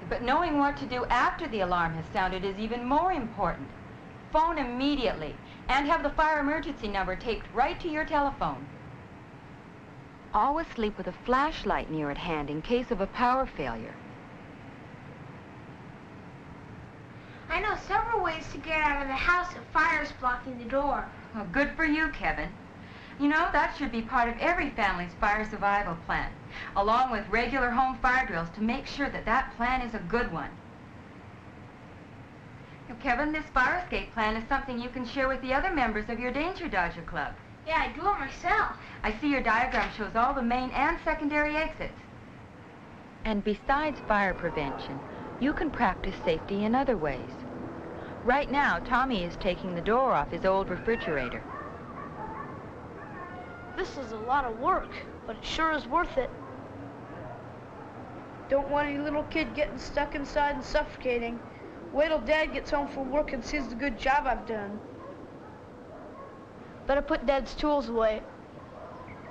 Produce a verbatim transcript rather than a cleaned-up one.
But knowing what to do after the alarm has sounded is even more important. Phone immediately and have the fire emergency number taped right to your telephone. Always sleep with a flashlight near at hand in case of a power failure. I know several ways to get out of the house if fire's blocking the door. Well, good for you, Kevin. You know, that should be part of every family's fire survival plan, along with regular home fire drills to make sure that that plan is a good one. Now, Kevin, this fire escape plan is something you can share with the other members of your Danger Dodger Club. Yeah, I do it myself. I see your diagram shows all the main and secondary exits. And besides fire prevention, you can practice safety in other ways. Right now, Tommy is taking the door off his old refrigerator. This is a lot of work, but it sure is worth it. Don't want any little kid getting stuck inside and suffocating. Wait till Dad gets home from work and sees the good job I've done. Better put Dad's tools away.